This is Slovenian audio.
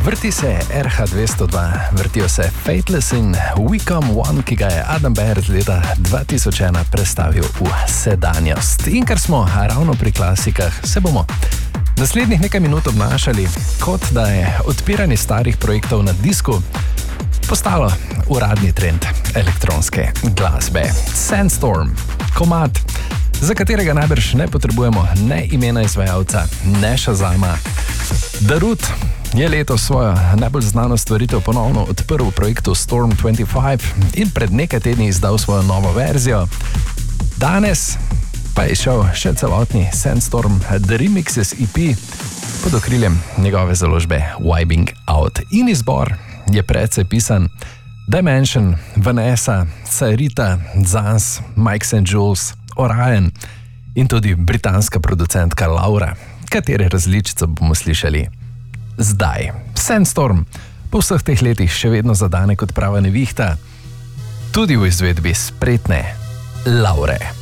Vrti se RH202, vrtijo se Fateless in We Come One, ki ga je Adam Beyer leta 2001 prestavil v sedanjost. In ker smo ravno pri klasikah, se bomo naslednjih nekaj minut obnašali, kot da je odpiranje starih projektov na disku postalo uradni trend elektronske glasbe. Sandstorm, komad, za katerega najbrž ne potrebujemo ne imena izvajalca, ne Shazama. Darude je letos svojo najbolj znano stvaritev ponovno odprl v projektu Storm 25 in pred nekaj tedni izdal svojo novo verzijo. Danes pa je šel še celotni Sandstorm The Remixes EP pod okriljem njegove založbe Vibing Out. In izbor je precej pisan. Dimension, Vanessa, Sarita, Zans, Mike St. Jules, Orion in tudi britanska producentka Laura, katere različico bomo slišali zdaj. Sandstorm po vseh teh letih še vedno zadane kot prava nevihta, tudi v izvedbi spretne Laure.